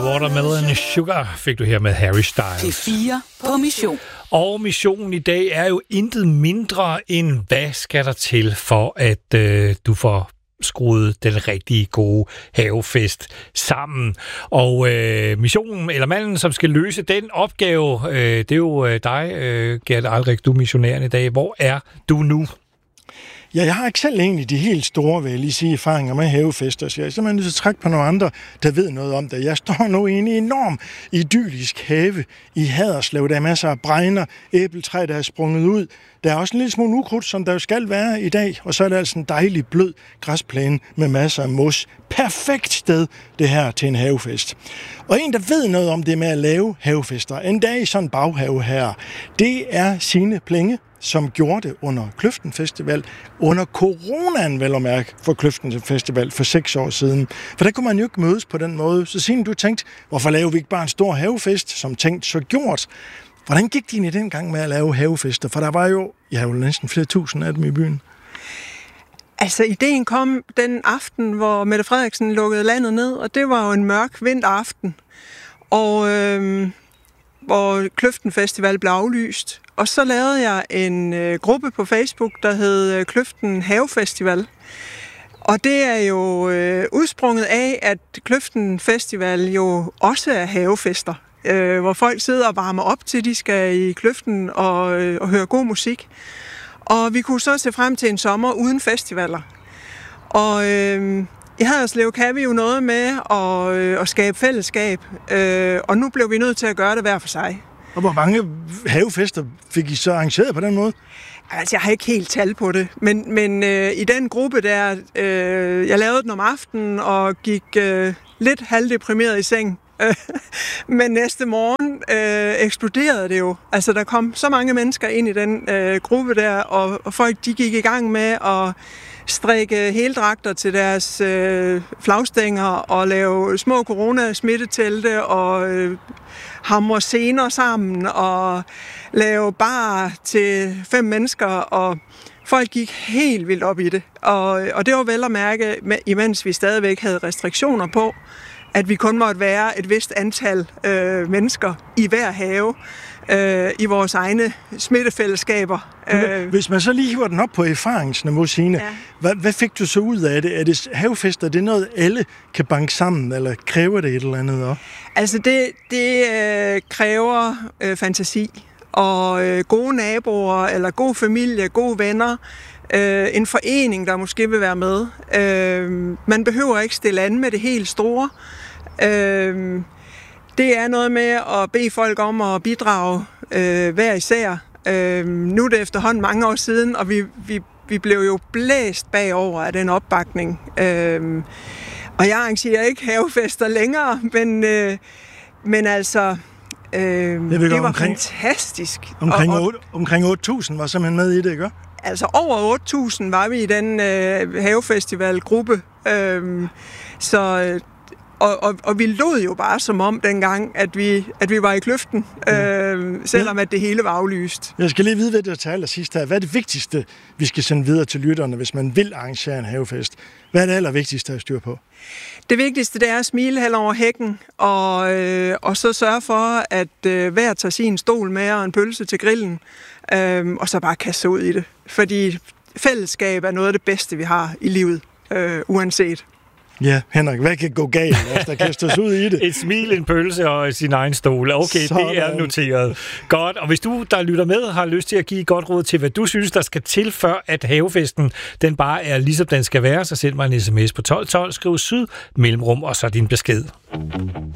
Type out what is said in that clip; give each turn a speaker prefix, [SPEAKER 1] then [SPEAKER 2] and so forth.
[SPEAKER 1] Watermelon Sugar fik du her med Harry Styles.
[SPEAKER 2] P4 på mission.
[SPEAKER 1] Og missionen i dag er jo intet mindre end, hvad skal der til for, at du får skruet den rigtige gode havefest sammen. Og missionen, eller manden, som skal løse den opgave, det er jo dig, Gert Alrik, du er missionæren i dag. Hvor er du nu?
[SPEAKER 3] Ja, jeg har ikke selv egentlig de helt store, vil jeg lige sige, erfaringer med havefester, så jeg er simpelthen nødt til at trække på nogle andre, der ved noget om det. Jeg står nu i en enorm idyllisk have i Haderslev. Der er masser af bregner, æbletræ, der er sprunget ud. Der er også en lille smule ukrudt, som der jo skal være i dag, og så er der altså en dejlig blød græsplæne med masser af mos. Perfekt sted, det her, til en havefest. Og en, der ved noget om det med at lave havefester, en dag i sådan en baghave her, det er Signe Plenge, som gjorde det under Kløften Festival, under coronaen vel at mærke for Kløften Festival for 6 år siden. For der kunne man jo ikke mødes på den måde. Så Signe, du tænkte, hvorfor laver vi ikke bare en stor havefest, som tænkt så gjort? Hvordan gik din i den gang med at lave havefester? For der var jo, næsten flere tusind af dem i byen.
[SPEAKER 4] Altså, ideen kom den aften, hvor Mette Frederiksen lukkede landet ned, og det var jo en mørk vinteraften, og hvor Kløften Festival blev aflyst. Og så lavede jeg en gruppe på Facebook, der hed Kløften Havefestival. Og det er jo udsprunget af, at Kløften Festival jo også er havefester, hvor folk sidder og varmer op til, de skal i Kløften og høre god musik. Og vi kunne så se frem til en sommer uden festivaler. Og i Haderslev kan vi jo noget med at skabe fællesskab, og nu blev vi nødt til at gøre det hver for sig.
[SPEAKER 3] Og hvor mange havefester fik I så arrangeret på den måde?
[SPEAKER 4] Altså, jeg har ikke helt tal på det, men i den gruppe der, jeg lavede den om aftenen og gik lidt halvdeprimeret i seng. Men næste morgen eksploderede det jo. Altså, der kom så mange mennesker ind i den gruppe der, og folk de gik i gang med at strikke heldragter til deres flagstænger og lave små corona-smittetelte og hamre scener sammen og lave bar til 5 mennesker, og folk gik helt vildt op i det. Og det var vel at mærke, imens vi stadigvæk havde restriktioner på, at vi kun måtte være et vist antal mennesker i hver have, i vores egne smittefællesskaber.
[SPEAKER 3] Hvis man så lige hiver den op på erfaringsniveau, Signe, ja. Hvad fik du så ud af det? Er det havefester, det er noget, alle kan banke sammen, eller kræver det et eller andet op?
[SPEAKER 4] Altså, det kræver fantasi, og gode naboer, eller god familie, gode venner, en forening, der måske vil være med. Man behøver ikke stille an med det helt store. Det er noget med at bede folk om at bidrage hver især. Nu er det efterhånden mange år siden, og vi blev jo blæst bagover af den opbakning. Og jeg arrangerer ikke havefester længere, men altså, det var fantastisk.
[SPEAKER 3] Omkring 8.000 var simpelthen med i det, ikke?
[SPEAKER 4] Altså over 8.000 var vi i den havefestivalgruppe. Og vi lod jo bare som om dengang, at vi var i Kløften, selvom at det hele var aflyst.
[SPEAKER 3] Jeg skal lige vide, hvad det er til allersidst her. Hvad er det vigtigste, vi skal sende videre til lytterne, hvis man vil arrangere en havefest? Hvad er det allervigtigste at styre på?
[SPEAKER 4] Det vigtigste, det er at smile hen over hækken, og så sørge for, at hver tager sin stol med og en pølse til grillen, og så bare kaste sig ud i det. Fordi fællesskab er noget af det bedste, vi har i livet, uanset.
[SPEAKER 3] Ja, Henrik, hvad kan gå galt, der kaster os ud i det?
[SPEAKER 1] Et smil, en pølse og sin egen stol. Okay, sådan. Det er noteret. Godt, og hvis du, der lytter med, har lyst til at give et godt råd til, hvad du synes, der skal til, før at havefesten, den bare er ligesom den skal være, så send mig en sms på 1212, skriv syd, mellemrum og så din besked.